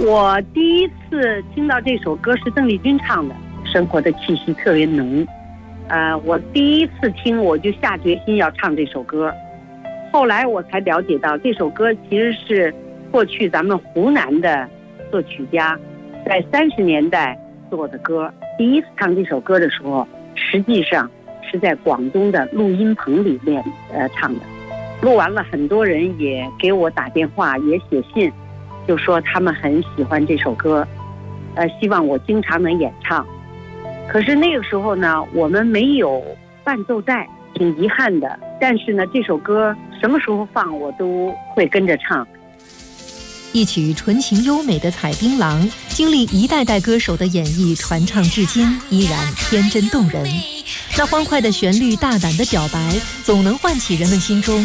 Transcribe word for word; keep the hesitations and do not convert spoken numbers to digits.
我第一次听到这首歌是邓丽君唱的，生活的气息特别浓。呃，我第一次听我就下决心要唱这首歌，后来我才了解到这首歌其实是过去咱们湖南的作曲家在三十年代做的歌。第一次唱这首歌的时候，实际上是在广东的录音棚里面呃唱的。录完了，很多人也给我打电话，也写信，就说他们很喜欢这首歌，呃，希望我经常能演唱。可是那个时候呢，我们没有伴奏带，挺遗憾的。但是呢，这首歌什么时候放，我都会跟着唱。 一曲纯情优美的《采槟榔》，经历一代代歌手的演绎，传唱至今，依然天真动人。那欢快的旋律，大胆的表白，总能唤起人们心中